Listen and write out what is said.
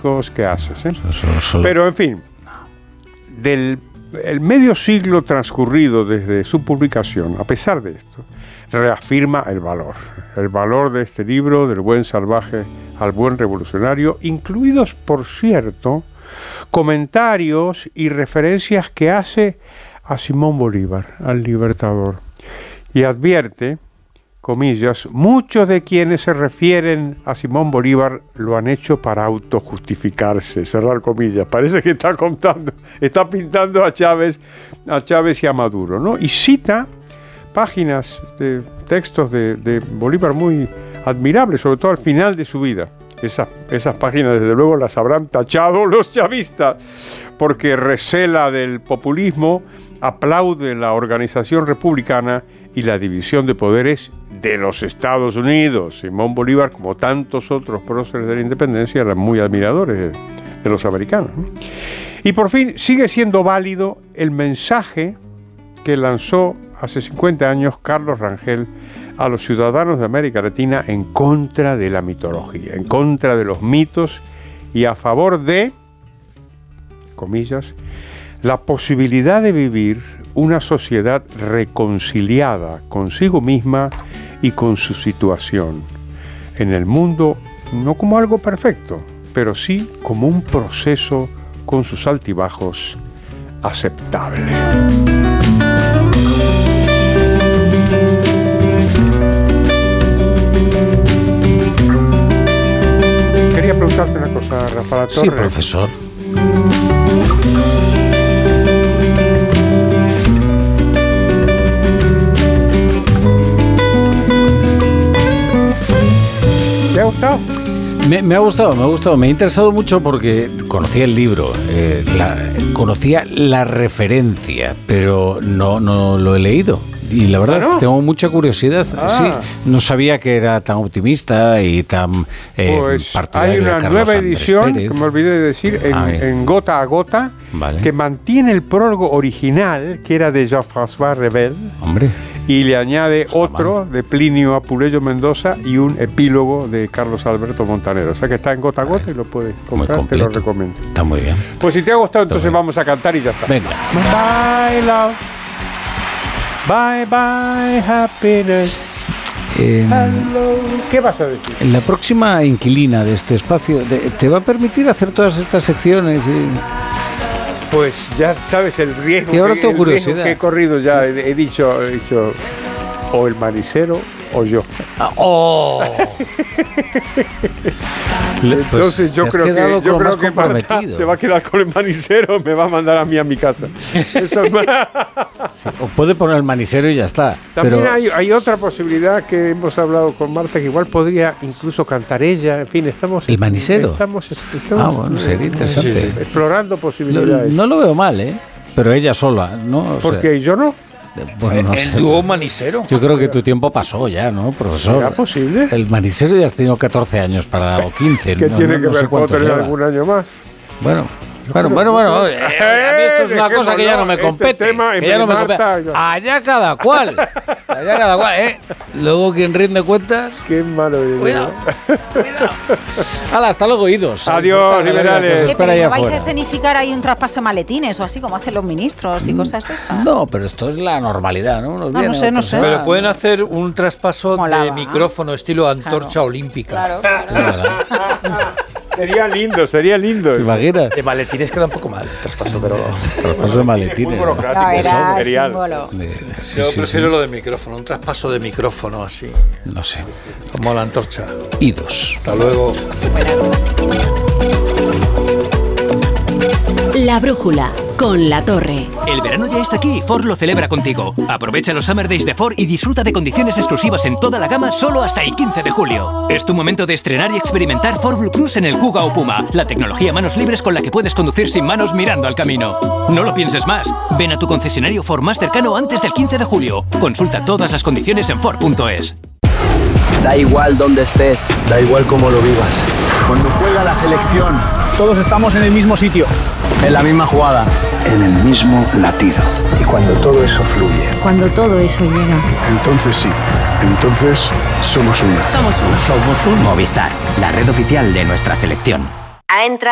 políticos que haces, ¿eh? Pero, en fin, el medio siglo transcurrido desde su publicación, a pesar de esto, reafirma el valor de este libro, del buen salvaje al buen revolucionario, incluidos, por cierto, comentarios y referencias que hace a Simón Bolívar, al libertador, y advierte, comillas, muchos de quienes se refieren a Simón Bolívar lo han hecho para autojustificarse, cerrar comillas. Parece que está pintando a Chávez y a Maduro, ¿no? Y cita páginas de textos de Bolívar muy admirables, sobre todo al final de su vida. Esas páginas, desde luego, las habrán tachado los chavistas, porque recela del populismo, aplaude la organización republicana y la división de poderes de los Estados Unidos. Simón Bolívar, como tantos otros próceres de la independencia, eran muy admiradores de los americanos, ¿no? Y por fin sigue siendo válido el mensaje que lanzó hace 50 años Carlos Rangel a los ciudadanos de América Latina en contra de la mitología, en contra de los mitos y a favor de, comillas, la posibilidad de vivir una sociedad reconciliada consigo misma y con su situación en el mundo, no como algo perfecto, pero sí como un proceso con sus altibajos aceptable. Quería preguntarte una cosa, Rafa Torre. Sí, profesor. ¿Te ha gustado? Me ha gustado. Me ha interesado mucho porque conocía el libro, conocía la referencia, pero no lo he leído. Y la verdad, ¿no? Tengo mucha curiosidad. Sí, no sabía que era tan optimista y tan partidario. Hay una de Carlos nueva Andrés edición, Pérez, que me olvidé de decir, en Gota a Gota, vale, que mantiene el prólogo original, que era de Jean-François Revel. Hombre. Y le añade otro de Plinio Apuleyo Mendoza y un epílogo de Carlos Alberto Montanero. O sea que está en Gota a Gota y lo puedes comprar, te lo recomiendo. Está muy bien. Pues si te ha gustado, entonces vamos a cantar y ya está. Venga. Bye, love. Bye, bye, happiness. Hello. ¿Qué vas a decir? La próxima inquilina de este espacio te va a permitir hacer todas estas secciones. Pues ya sabes el riesgo, y ahora tengo curiosidad, que he corrido ya. He dicho o el manicero o yo. Entonces yo creo que Marta se va a quedar con el manicero, me va a mandar a mí a mi casa. Eso es sí, o puede poner el manicero y ya está. También hay otra posibilidad que hemos hablado con Marta, que igual podría incluso cantar ella. En fin, estamos... ¿El manicero? Estamos bueno, sería interesante. Explorando posibilidades. No lo veo mal, pero ella sola, ¿no? Porque yo no. Bueno, no sé. El dúo manicero. Yo creo que tu tiempo pasó ya, ¿no, profesor? ¿Será posible? El manicero ya has tenido 14 años o 15. ¿Qué tiene que ver con tener algún año más? Bueno. A mí esto es una cosa que ya no me compete. Allá cada cual. Luego quien rinde cuentas. Qué malo. Cuidado. Hala, hasta luego, idos. Adiós, liberales. Espera, ¿no vais a escenificar ahí un traspaso de maletines o así como hacen los ministros y cosas de esas? No, pero esto es la normalidad, ¿no? No sé. Pero pueden hacer un traspaso de micrófono estilo antorcha olímpica. Claro. Sería lindo. ¿Te imaginas? De maletines queda un poco mal el traspaso, pero... Traspaso de maletines. Muy burocrático. Era símbolo. Yo prefiero lo de micrófono, un traspaso de micrófono así. No sé. Como la antorcha. Idos. Hasta luego. La brújula con La Torre. El verano ya está aquí y Ford lo celebra contigo. Aprovecha los Summer Days de Ford y disfruta de condiciones exclusivas en toda la gama solo hasta el 15 de julio. Es tu momento de estrenar y experimentar Ford Blue Cruise en el Kuga o Puma, la tecnología manos libres con la que puedes conducir sin manos mirando al camino. No lo pienses más. Ven a tu concesionario Ford más cercano antes del 15 de julio. Consulta todas las condiciones en Ford.es. Da igual dónde estés, da igual cómo lo vivas. Cuando juega la selección, todos estamos en el mismo sitio, en la misma jugada, en el mismo latido. Y cuando todo eso fluye, cuando todo eso llega, entonces sí, entonces somos una. Somos uno. Movistar, la red oficial de nuestra selección. Ha entrado